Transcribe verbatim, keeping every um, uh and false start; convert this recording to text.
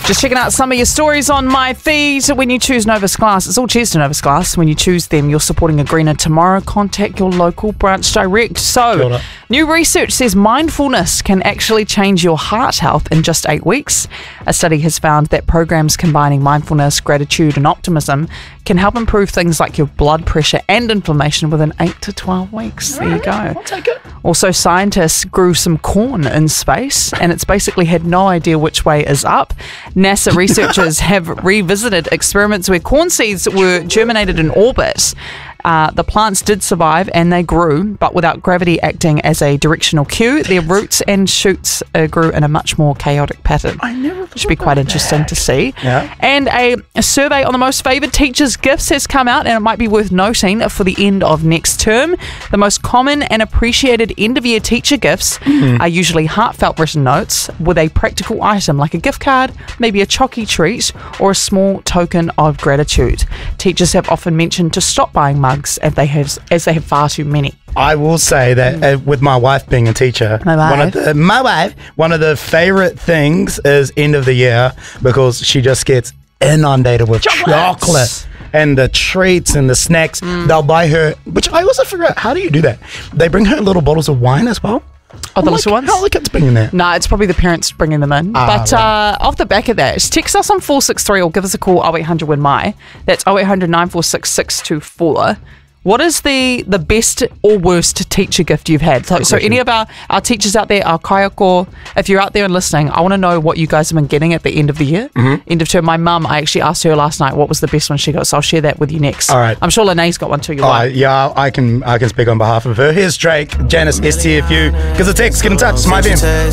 Just checking out some of your stories on my feed. When you choose Novus Glass, it's all cheers to Novus Glass. When you choose them, you're supporting a greener tomorrow. Contact your local branch direct. So, new research says mindfulness can actually change your heart health in just eight weeks. A study has found that programs combining mindfulness, gratitude and optimism can help improve things like your blood pressure and inflammation within eight to twelve weeks. There you go. I'll take it. Also, scientists grew some corn in space, and it's basically had no idea which way is up. NASA researchers have revisited experiments where corn seeds were germinated in orbit. Uh, the plants did survive and they grew, but without gravity acting as a directional cue, their roots and shoots uh, grew in a much more chaotic pattern. I never thought Should be quite about interesting that. to see. Yeah. And a, a survey on the most favoured teachers' gifts has come out, and it might be worth noting for the end of next term. The most common and appreciated end-of-year teacher gifts mm. are usually heartfelt written notes with a practical item like a gift card, maybe a chocky treat, or a small token of gratitude. Teachers have often mentioned to stop buying mugs as they have, as they have far too many. I will say that uh, with my wife being a teacher, my wife. one of the, my wife, one of the favourite things is end of the year because she just gets inundated with Chocolates. chocolate and the treats and the snacks. Mm. They'll buy her, which I also figure out, how do you do that? They bring her little bottles of wine as well. Oh, the I'm little like, ones? How are the kids bringing that? No, nah, it's probably the parents bringing them in. Ah, but right. uh, off the back of that, text us on four six three or give us a call oh eight hundred win my. That's oh eight hundred nine four six six two four. What is the, the best or worst teacher gift you've had? So, so any of our, our teachers out there, our kaiako, if you're out there and listening, I want to know what you guys have been getting at the end of the year, mm-hmm. end of term. My mum, I actually asked her last night what was the best one she got, so I'll share that with you next. All right. I'm sure Lene's got one too. You're uh, right. Yeah, I can I can speak on behalf of her. Here's Drake, Janice, S T F U. Give us a text, get in touch. It's my B M.